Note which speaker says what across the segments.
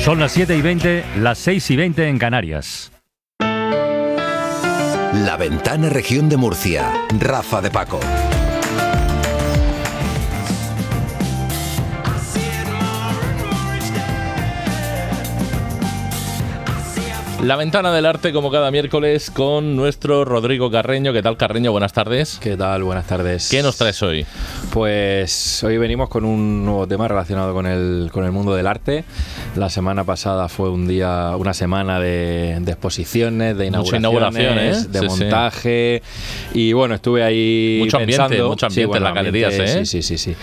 Speaker 1: Son las 7:20, las 6:20 en Canarias.
Speaker 2: La Ventana Región de Murcia. Rafa de Paco.
Speaker 3: La Ventana del Arte, como cada miércoles, con nuestro Rodrigo Carreño. ¿Qué tal, Carreño? Buenas tardes.
Speaker 4: ¿Qué tal? Buenas tardes.
Speaker 3: ¿Qué nos traes hoy?
Speaker 4: Pues hoy venimos con un nuevo tema relacionado con el mundo del arte. La semana pasada fue una semana de exposiciones, de inauguraciones, de montaje. Y bueno, estuve ahí
Speaker 3: mucho
Speaker 4: pensando...
Speaker 3: Mucho ambiente en las galerías, ¿eh?
Speaker 4: Sí.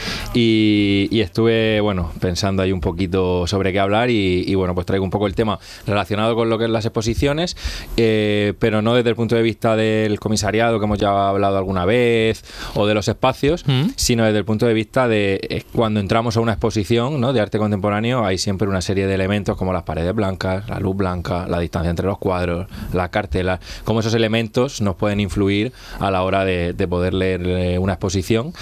Speaker 4: Y estuve, pensando ahí un poquito sobre qué hablar y bueno, pues traigo un poco el tema relacionado con lo que es las exposiciones, pero no desde el punto de vista del comisariado, que hemos ya hablado alguna vez, o de los espacios, sino desde el punto de vista de cuando entramos a una exposición, ¿no?, de arte contemporáneo. Hay siempre una serie de elementos como las paredes blancas, la luz blanca, la distancia entre los cuadros, las cartelas, cómo esos elementos nos pueden influir a la hora de poder leer una exposición.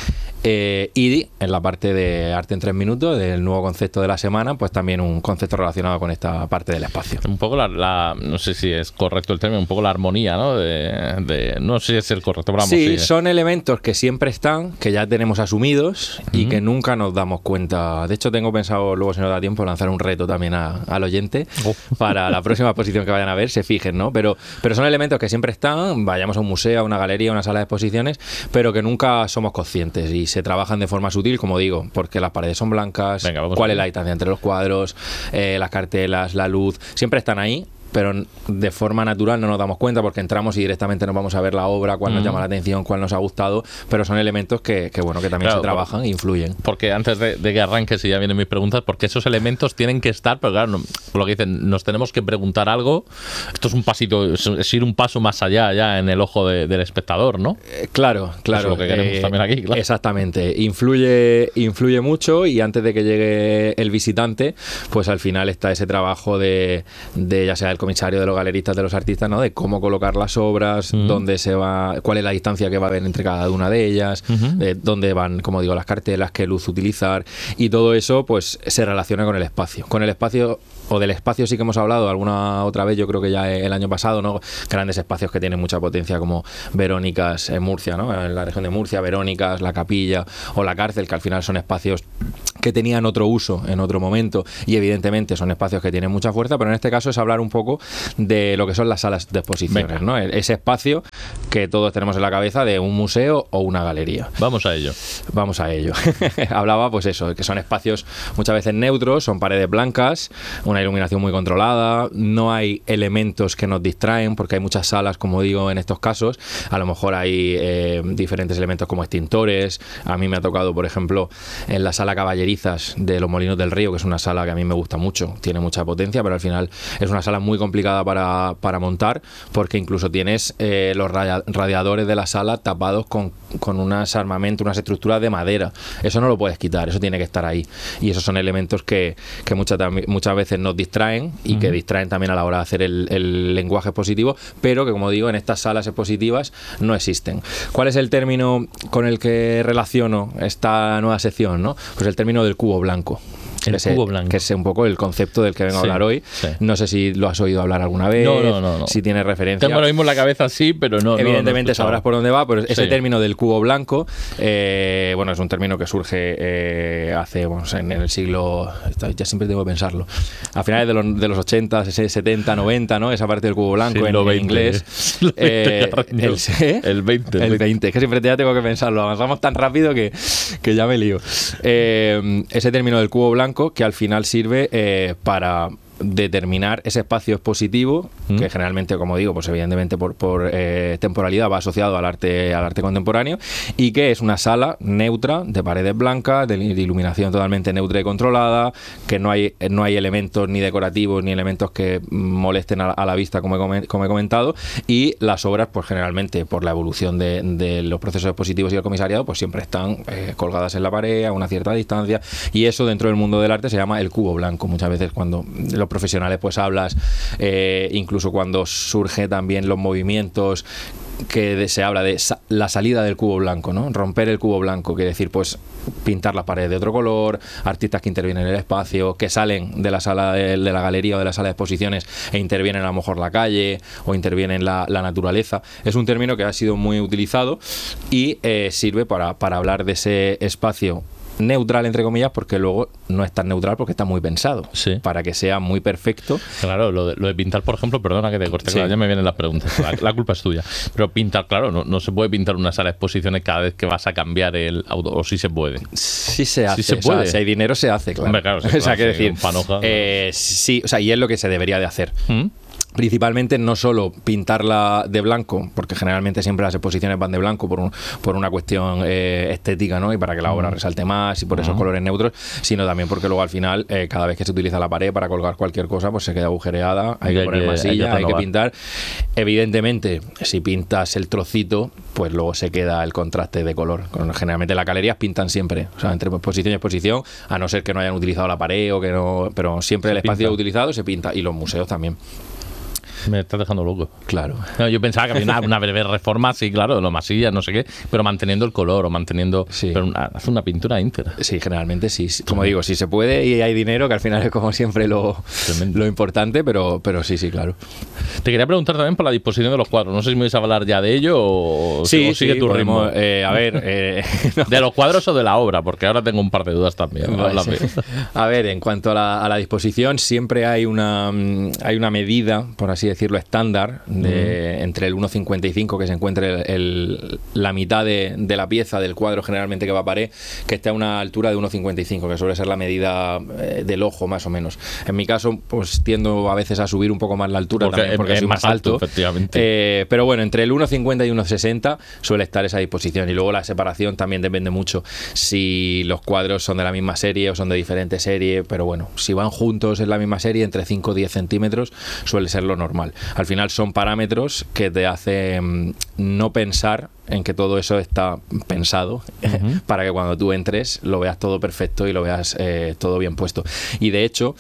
Speaker 4: Y en la parte de arte en 3 minutos, del nuevo concepto de la semana, pues también un concepto relacionado con esta parte del espacio.
Speaker 3: Un poco no sé si es correcto el término, un poco la armonía, ¿no? No sé si es el correcto, pero vamos.
Speaker 4: Sí, son elementos que siempre están, que ya tenemos asumidos y que nunca nos damos cuenta. De hecho, tengo pensado, luego si nos da tiempo, lanzar un reto también al oyente para la próxima exposición que vayan a ver, se fijen, ¿no? Pero son elementos que siempre están, vayamos a un museo, a una galería, a una sala de exposiciones, pero que nunca somos conscientes y se trabajan de forma sutil, como digo, porque las paredes son blancas. Venga, cuál es la distancia entre los cuadros, las cartelas, la luz, siempre están ahí, pero de forma natural no nos damos cuenta porque entramos y directamente nos vamos a ver la obra, cuál nos llama la atención, cuál nos ha gustado, pero son elementos que también se trabajan e influyen.
Speaker 3: Porque antes de que arranques, y ya vienen mis preguntas, porque esos elementos tienen que estar, pero claro, por lo que dicen, nos tenemos que preguntar algo. Esto es un pasito, es ir un paso más allá ya en el ojo del espectador, ¿no?
Speaker 4: Claro.
Speaker 3: Eso es lo que queremos también aquí, claro.
Speaker 4: Exactamente. Influye mucho, y antes de que llegue el visitante, pues al final está ese trabajo de ya sea el comisario, de los galeristas, de los artistas, ¿no?, de cómo colocar las obras, dónde se va, cuál es la distancia que va a haber entre cada una de ellas, dónde van, como digo, las cartelas, qué luz utilizar, y todo eso pues se relaciona con el espacio. Con el espacio, o del espacio sí que hemos hablado alguna otra vez, yo creo que ya el año pasado, ¿no? Grandes espacios que tienen mucha potencia, como Verónicas en Murcia, ¿no?, en la región de Murcia, Verónicas, la Capilla o la Cárcel, que al final son espacios que tenían otro uso en otro momento y evidentemente son espacios que tienen mucha fuerza, pero en este caso es hablar un poco de lo que son las salas de exposiciones, ¿no? Ese espacio que todos tenemos en la cabeza de un museo o una galería.
Speaker 3: Vamos a ello.
Speaker 4: Hablaba pues eso, que son espacios muchas veces neutros, son paredes blancas, una iluminación muy controlada, no hay elementos que nos distraen, porque hay muchas salas, como digo, en estos casos, a lo mejor hay diferentes elementos como extintores. A mí me ha tocado, por ejemplo, en la sala Caballerizas de los Molinos del Río, que es una sala que a mí me gusta mucho, tiene mucha potencia, pero al final es una sala muy complicada para montar, porque incluso tienes los radiadores de la sala tapados con unas armamentos, unas estructuras de madera. Eso no lo puedes quitar, eso tiene que estar ahí, y esos son elementos que muchas veces nos distraen y que distraen también a la hora de hacer el lenguaje expositivo, pero que, como digo, en estas salas expositivas no existen. ¿Cuál es el término con el que relaciono esta nueva sección, ¿no? Pues el término del cubo blanco.
Speaker 3: Cubo blanco.
Speaker 4: Que es un poco el concepto del que vengo a hablar hoy. Sí. No sé si lo has oído hablar alguna vez,
Speaker 3: no.
Speaker 4: si tienes referencia.
Speaker 3: Tengo lo mismo en la cabeza, sí, pero no.
Speaker 4: Evidentemente sabrás por dónde va, pero ese término del cubo blanco, es un término que surge hace, en el siglo, ya siempre tengo que pensarlo, a finales de los 80, 70, 90, ¿no? Esa parte del cubo blanco en inglés.
Speaker 3: El 20.
Speaker 4: Es que siempre ya tengo que pensarlo, avanzamos tan rápido que ya me lío. Ese término del cubo blanco, que al final sirve para determinar ese espacio expositivo que generalmente, como digo, pues evidentemente por temporalidad va asociado al arte contemporáneo, y que es una sala neutra de paredes blancas, de iluminación totalmente neutra y controlada, que no hay elementos ni decorativos ni elementos que molesten a la vista, como he comentado, y las obras pues generalmente por la evolución de los procesos expositivos y el comisariado pues siempre están colgadas en la pared a una cierta distancia, y eso dentro del mundo del arte se llama el cubo blanco. Muchas veces cuando los profesionales pues hablas, incluso cuando surge también los movimientos que se habla de la salida del cubo blanco, ¿no? Romper el cubo blanco, que decir, pues pintar las paredes de otro color, artistas que intervienen en el espacio, que salen de la sala de la galería o de la sala de exposiciones e intervienen a lo mejor la calle o intervienen la naturaleza. Es un término que ha sido muy utilizado y sirve para hablar de ese espacio neutral, entre comillas, porque luego no es tan neutral porque está muy pensado,
Speaker 3: sí,
Speaker 4: para que sea muy perfecto.
Speaker 3: Claro, lo de pintar, por ejemplo, perdona que te corte,
Speaker 4: Sí.
Speaker 3: claro, ya me vienen las preguntas, la culpa es tuya, pero pintar, claro, no se puede pintar una sala de exposiciones cada vez que vas a cambiar el auto, o sí se puede.
Speaker 4: Sí se hace,
Speaker 3: Sí se puede.
Speaker 4: O sea, si hay dinero se hace, claro.
Speaker 3: Hombre, claro, sí,
Speaker 4: O sea,
Speaker 3: claro,
Speaker 4: que
Speaker 3: sí,
Speaker 4: decir,
Speaker 3: un panoja.
Speaker 4: sí, o sea, y es lo que se debería de hacer.
Speaker 3: ¿Mm?
Speaker 4: Principalmente no solo pintarla de blanco, porque generalmente siempre las exposiciones van de blanco por una cuestión estética, ¿no? Y para que la obra resalte más y por esos colores neutros, sino también porque luego al final, cada vez que se utiliza la pared para colgar cualquier cosa, pues se queda agujereada, hay que poner masilla, hay que pintar. Evidentemente, si pintas el trocito, pues luego se queda el contraste de color. Generalmente las galerías pintan siempre, o sea, entre exposición y exposición, a no ser que no hayan utilizado la pared o que no, pero siempre el espacio utilizado se pinta, y los museos también.
Speaker 3: Me estás dejando loco.
Speaker 4: Claro.
Speaker 3: No, yo pensaba que había una breve reforma, sí, claro, lo masilla, no sé qué, pero manteniendo el color o manteniendo...
Speaker 4: Sí.
Speaker 3: Pero hace una pintura íntegra.
Speaker 4: Sí, generalmente sí. Como digo, si se puede y hay dinero, que al final es como siempre lo importante, pero sí, claro.
Speaker 3: Te quería preguntar también por la disposición de los cuadros. No sé si me vais a hablar ya de ello o sigue tu ritmo.
Speaker 4: A ver...
Speaker 3: no. ¿De los cuadros o de la obra? Porque ahora tengo un par de dudas también. Háblame.
Speaker 4: A ver, en cuanto a la disposición, siempre hay una medida, por así decirlo, estándar, entre el 1,55, que se encuentre la mitad de la pieza del cuadro generalmente que va a pared, que esté a una altura de 1,55, que suele ser la medida del ojo más o menos. En mi caso, pues tiendo a veces a subir un poco más la altura porque soy más alto.
Speaker 3: Efectivamente.
Speaker 4: Pero bueno, entre el 1,50 y 1,60 suele estar esa disposición, y luego la separación también depende mucho si los cuadros son de la misma serie o son de diferente serie, pero bueno, si van juntos en la misma serie, entre 5 o 10 centímetros suele ser lo normal. Al final son parámetros que te hacen no pensar en que todo eso está pensado para que cuando tú entres lo veas todo perfecto y lo veas todo bien puesto. Y de hecho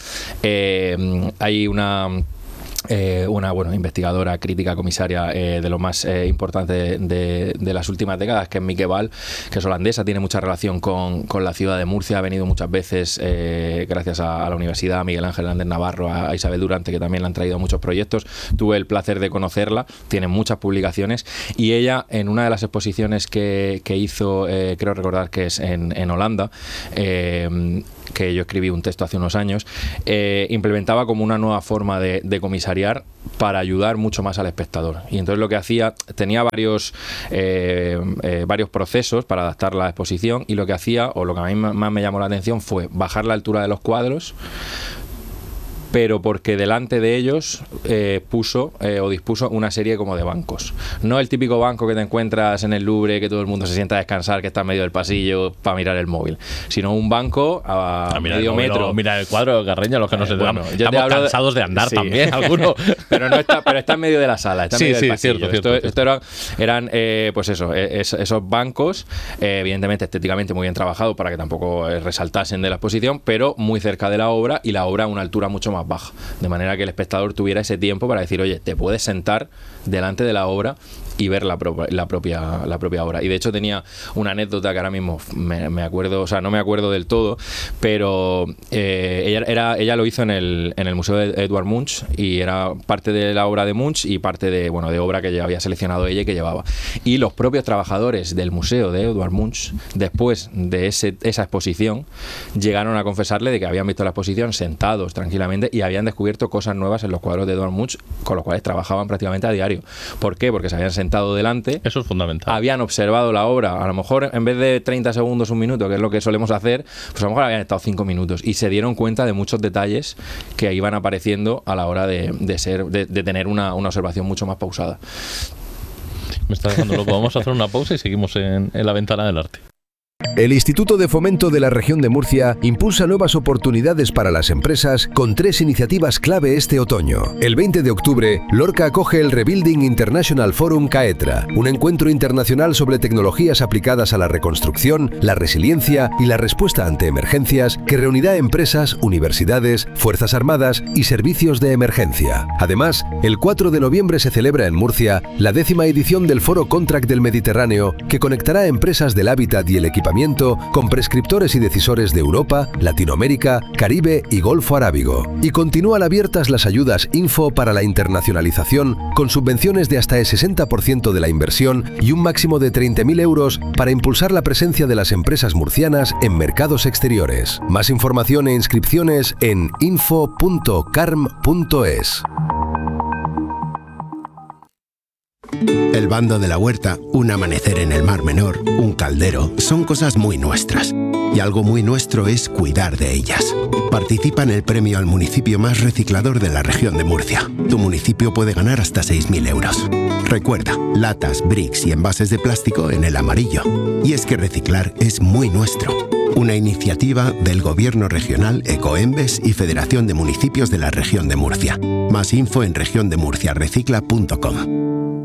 Speaker 4: hay una investigadora, crítica, comisaria de lo más importante de las últimas décadas, que es Mieke Val, que es holandesa, tiene mucha relación con la ciudad de Murcia, ha venido muchas veces gracias a la universidad, a Miguel Ángel Hernández Navarro, a Isabel Durante, que también le han traído muchos proyectos. Tuve el placer de conocerla, tiene muchas publicaciones, y ella, en una de las exposiciones que hizo, creo recordar que es en Holanda, que yo escribí un texto hace unos años, implementaba como una nueva forma de comisariar para ayudar mucho más al espectador. Y entonces lo que hacía, tenía varios procesos para adaptar la exposición, y lo que hacía, o lo que a mí más me llamó la atención, fue bajar la altura de los cuadros, pero porque delante de ellos dispuso una serie como de bancos. No el típico banco que te encuentras en el Louvre, que todo el mundo se sienta a descansar, que está en medio del pasillo para mirar el móvil, sino un banco a medio metro.
Speaker 3: Mira el cuadro de Carreña, los que no se
Speaker 4: bueno,
Speaker 3: estamos cansados de andar, sí, también, algunos.
Speaker 4: pero está en medio de la sala, está en medio del pasillo.
Speaker 3: Cierto.
Speaker 4: Eran pues eso, esos bancos, evidentemente estéticamente muy bien trabajados para que tampoco resaltasen de la exposición, pero muy cerca de la obra, y la obra a una altura mucho más baja, de manera que el espectador tuviera ese tiempo para decir, oye, te puedes sentar delante de la obra y ver la propia obra. Y de hecho tenía una anécdota que ahora mismo me acuerdo, o sea, no me acuerdo del todo, pero ella lo hizo en el Museo de Edvard Munch, y era parte de la obra de Munch y parte de obra que había seleccionado ella y que llevaba. Y los propios trabajadores del Museo de Edvard Munch, después de esa exposición, llegaron a confesarle de que habían visto la exposición sentados tranquilamente y habían descubierto cosas nuevas en los cuadros de Edvard Munch, con los cuales trabajaban prácticamente a diario. ¿Por qué? Porque se habían sentado delante.
Speaker 3: Eso es fundamental.
Speaker 4: Habían observado la obra, a lo mejor en vez de 30 segundos, un minuto, que es lo que solemos hacer, pues a lo mejor habían estado 5 minutos y se dieron cuenta de muchos detalles que iban apareciendo a la hora de tener una observación mucho más pausada.
Speaker 3: Me está dejando loco. Vamos a hacer una pausa y seguimos en la ventana del arte.
Speaker 5: El Instituto de Fomento de la Región de Murcia impulsa nuevas oportunidades para las empresas con 3 iniciativas clave este otoño. El 20 de octubre, Lorca acoge el Rebuilding International Forum CAETRA, un encuentro internacional sobre tecnologías aplicadas a la reconstrucción, la resiliencia y la respuesta ante emergencias que reunirá empresas, universidades, Fuerzas Armadas y servicios de emergencia. Además, el 4 de noviembre se celebra en Murcia la 10ª edición del Foro Contract del Mediterráneo, que conectará empresas del hábitat y el equipamiento con prescriptores y decisores de Europa, Latinoamérica, Caribe y Golfo Arábigo. Y continúan abiertas las ayudas Info para la internacionalización, con subvenciones de hasta el 60% de la inversión y un máximo de 30.000 euros para impulsar la presencia de las empresas murcianas en mercados exteriores. Más información e inscripciones en info.carm.es.
Speaker 6: El bando de la huerta, un amanecer en el Mar Menor, un caldero, son cosas muy nuestras. Y algo muy nuestro es cuidar de ellas. Participa en el premio al municipio más reciclador de la región de Murcia. Tu municipio puede ganar hasta 6.000 euros. Recuerda, latas, bricks y envases de plástico en el amarillo. Y es que reciclar es muy nuestro. Una iniciativa del Gobierno Regional, Ecoembes y Federación de Municipios de la Región de Murcia. Más info en regiondemurciarecicla.com.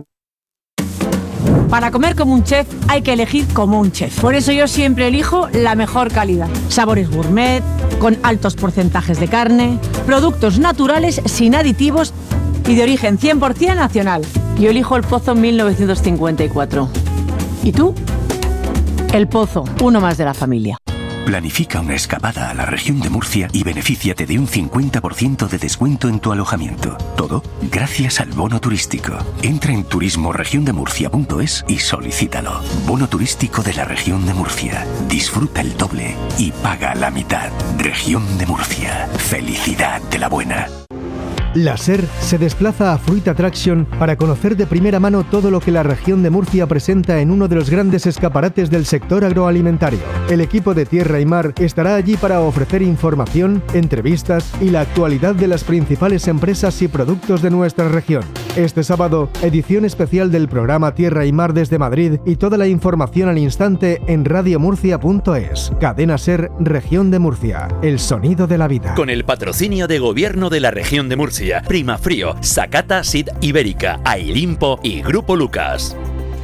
Speaker 7: Para comer como un chef hay que elegir como un chef. Por eso yo siempre elijo la mejor calidad. Sabores gourmet, con altos porcentajes de carne, productos naturales sin aditivos y de origen 100% nacional. Yo elijo El Pozo 1954. ¿Y tú? El Pozo, uno más de la familia.
Speaker 8: Planifica una escapada a la región de Murcia y benefíciate de un 50% de descuento en tu alojamiento. Todo gracias al bono turístico. Entra en turismoregiondemurcia.es y solicítalo. Bono turístico de la región de Murcia. Disfruta el doble y paga la mitad. Región de Murcia. Felicidad de la buena.
Speaker 9: La SER se desplaza a Fruit Attraction para conocer de primera mano todo lo que la región de Murcia presenta en uno de los grandes escaparates del sector agroalimentario. El equipo de Tierra y Mar estará allí para ofrecer información, entrevistas y la actualidad de las principales empresas y productos de nuestra región. Este sábado, edición especial del programa Tierra y Mar desde Madrid y toda la información al instante en radiomurcia.es. Cadena SER, Región de Murcia. El sonido de la vida.
Speaker 10: Con el patrocinio de Gobierno de la Región de Murcia, Primafrío, Sakata Seed Ibérica, Ailimpo y Grupo Lucas.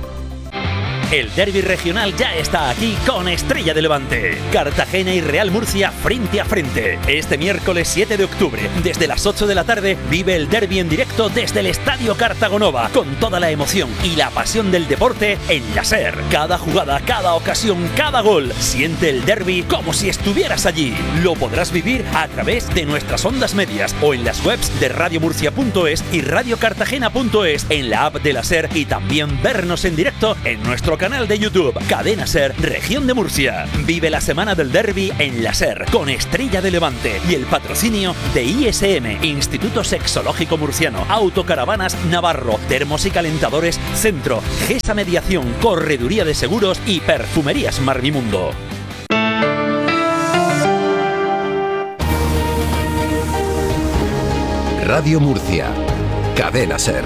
Speaker 10: El derbi regional ya está aquí con Estrella de Levante. Cartagena y Real Murcia frente a frente. Este miércoles 7 de octubre, desde las 8 de la tarde, vive el derbi en directo desde el Estadio Cartagonova, con toda la emoción y la pasión del deporte en la SER. Cada jugada, cada ocasión, cada gol. Siente el derbi como si estuvieras allí. Lo podrás vivir a través de nuestras ondas medias o en las webs de radiomurcia.es y radiocartagena.es, en la app de la SER, y también vernos en directo en nuestro canal de YouTube, Cadena SER, Región de Murcia. Vive la semana del derbi en la SER, con Estrella de Levante y el patrocinio de ISM, Instituto Sexológico Murciano, Autocaravanas Navarro, Termos y Calentadores Centro, GESA Mediación, Correduría de Seguros y Perfumerías Marmimundo.
Speaker 2: Radio Murcia, Cadena SER.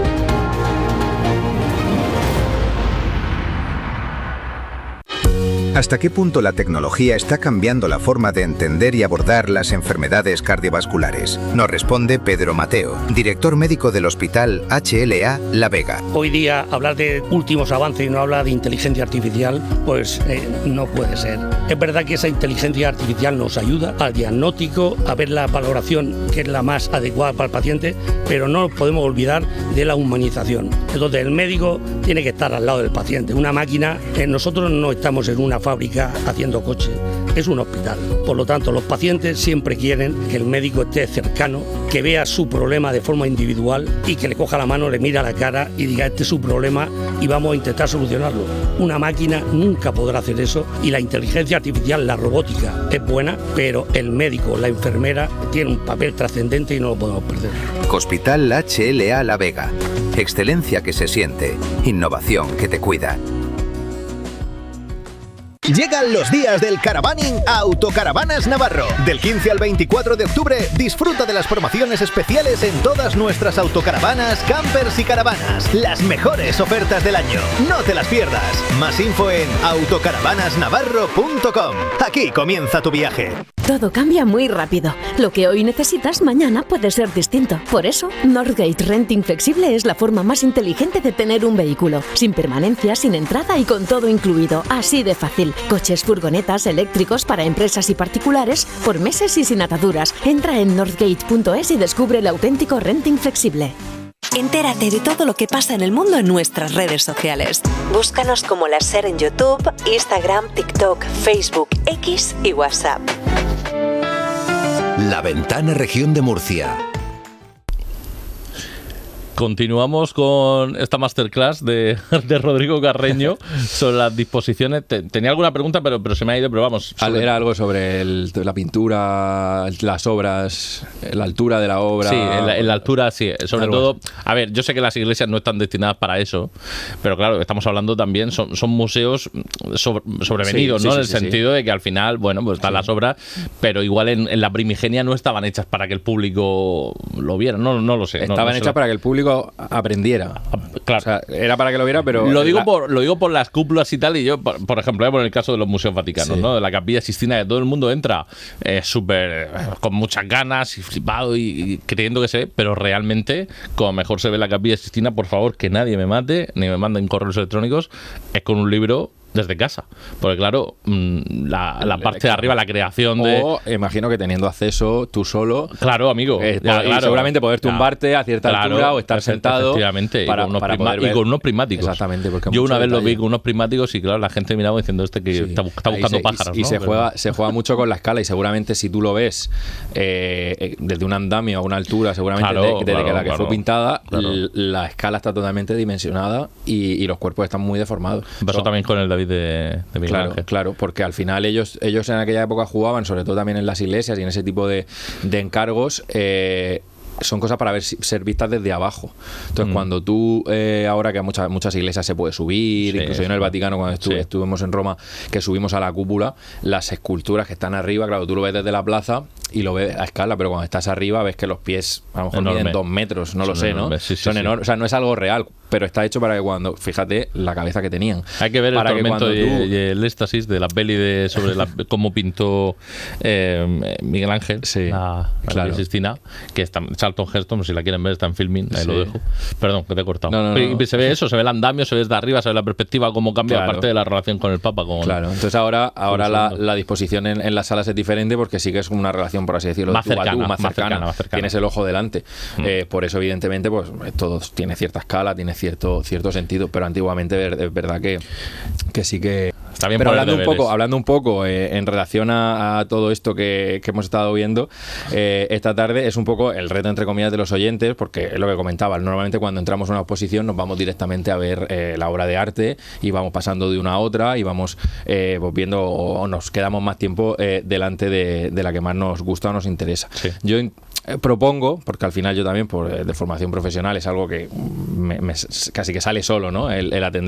Speaker 11: ¿Hasta qué punto la tecnología está cambiando la forma de entender y abordar las enfermedades cardiovasculares? Nos responde Pedro Mateo, director médico del Hospital HLA La Vega.
Speaker 12: Hoy día hablar de últimos avances y no hablar de inteligencia artificial, pues no puede ser. Es verdad que esa inteligencia artificial nos ayuda al diagnóstico, a ver la valoración que es la más adecuada para el paciente, pero no podemos olvidar de la humanización. Entonces el médico tiene que estar al lado del paciente. Una máquina, nosotros no estamos en una fábrica haciendo coche, es un hospital. Por lo tanto, los pacientes siempre quieren que el médico esté cercano, que vea su problema de forma individual y que le coja la mano, le mire a la cara y diga: este es su problema y vamos a intentar solucionarlo. Una máquina nunca podrá hacer eso, y la inteligencia artificial, la robótica es buena, pero el médico, la enfermera, tiene un papel trascendente y no lo podemos perder.
Speaker 11: Hospital HLA La Vega. Excelencia que se siente, innovación que te cuida.
Speaker 13: Llegan los días del caravaning a Autocaravanas Navarro. Del 15 al 24 de octubre, disfruta de las promociones especiales en todas nuestras autocaravanas, campers y caravanas. Las mejores ofertas del año. No te las pierdas. Más info en autocaravanasnavarro.com. Aquí comienza tu viaje.
Speaker 14: Todo cambia muy rápido. Lo que hoy necesitas, mañana puede ser distinto. Por eso, Northgate Renting Flexible es la forma más inteligente de tener un vehículo. Sin permanencia, sin entrada y con todo incluido. Así de fácil. Coches, furgonetas, eléctricos para empresas y particulares, por meses y sin ataduras. Entra en northgate.es y descubre el auténtico renting flexible.
Speaker 15: Entérate de todo lo que pasa en el mundo en nuestras redes sociales. Búscanos como La SER en YouTube, Instagram, TikTok, Facebook, X y WhatsApp.
Speaker 2: La Ventana Región de Murcia.
Speaker 3: Continuamos con esta masterclass de Rodrigo Carreño sobre las disposiciones. Tenía alguna pregunta, pero se me ha ido, pero vamos.
Speaker 4: Era algo sobre la pintura, las obras, la altura de la obra.
Speaker 3: Sí, en la altura, sí. Sobre todo, a ver, yo sé que las iglesias no están destinadas para eso, pero claro, estamos hablando también, son museos sobrevenidos, ¿no? En el sentido de que al final, bueno, pues están las obras, pero igual en la primigenia no estaban hechas para que el público lo viera. No lo sé.
Speaker 4: Estaban hechas para que el público aprendiera.
Speaker 3: Claro.
Speaker 4: O sea, era para que lo viera, pero
Speaker 3: lo digo por las cúpulas y tal, y yo, por ejemplo, voy a poner el caso de los museos vaticanos, ¿no? De la Capilla Sixtina, que todo el mundo entra súper con muchas ganas y flipado y creyendo que se ve, pero realmente, como mejor se ve la Capilla Sixtina, por favor, que nadie me mate, ni me manden correos electrónicos, es con un libro desde casa, porque claro, la parte de arriba, la creación de...
Speaker 4: O imagino que teniendo acceso tú solo...
Speaker 3: Claro, amigo.
Speaker 4: Claro, seguramente poder tumbarte a cierta altura o estar sentado...
Speaker 3: Efectivamente,
Speaker 4: para poder ver.
Speaker 3: Y con unos prismáticos.
Speaker 4: Exactamente. Porque
Speaker 3: yo una vez lo vi con unos prismáticos y claro, la gente miraba diciendo que está buscando pájaros.
Speaker 4: Y
Speaker 3: ¿no?
Speaker 4: se juega mucho con la escala, y seguramente si tú lo ves desde un andamio a una altura, seguramente desde que la que fue pintada, la escala está totalmente dimensionada y los cuerpos están muy deformados.
Speaker 3: Pasó también con el David de Miguel Ángel.
Speaker 4: Claro, porque al final ellos en aquella época jugaban, sobre todo también en las iglesias y en ese tipo de encargos, son cosas para ser vistas desde abajo. Entonces, cuando tú, ahora que a muchas iglesias se puede subir, incluso yo en el Vaticano, cuando estuvimos en Roma, que subimos a la cúpula, las esculturas que están arriba, claro, tú lo ves desde la plaza y lo ves a escala, pero cuando estás arriba ves que los pies a lo mejor miden 2 metros, no lo sé, ¿no? Son enormes, o sea, no es algo real, pero está hecho para que cuando, fíjate la cabeza que tenían.
Speaker 3: Hay que ver el tormento y el éxtasis de la peli sobre cómo pintó Miguel Ángel, la Sixtina, que está Charlton Heston, si la quieren ver, está en Filmin, ahí lo dejo. Perdón, que te he cortado. No. Se ve eso, se ve el andamio, se ve desde arriba, se ve la perspectiva, cómo cambia aparte de la relación con el Papa.
Speaker 4: Entonces ahora la disposición en las salas es diferente, porque sí que es una relación, por así decirlo,
Speaker 3: más cercana.
Speaker 4: Tienes el ojo delante. Por eso, evidentemente, pues todo tiene cierta escala, tiene cierto sentido, pero antiguamente es verdad que sí que...
Speaker 3: Está bien.
Speaker 4: Pero hablando un poco en relación a todo esto que hemos estado viendo esta tarde, es un poco el reto, entre comillas, de los oyentes, porque es lo que comentaba, normalmente cuando entramos a una exposición nos vamos directamente a ver la obra de arte y vamos pasando de una a otra y vamos pues viendo, o nos quedamos más tiempo delante de la que más nos gusta o nos interesa. Yo propongo, porque al final yo también de formación profesional es algo que casi que sale solo, ¿no? El atender